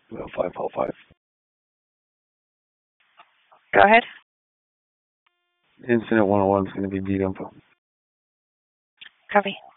505. Go ahead. Incident 101 is going to be beat info. Copy.